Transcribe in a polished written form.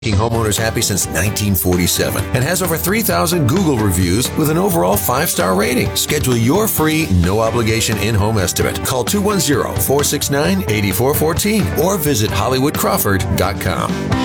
Making homeowners happy since 1947 and has over 3,000 Google reviews with an overall 5-star rating. Schedule your free, no-obligation in-home estimate. Call 210-469-8414 or visit HollywoodCrawford.com.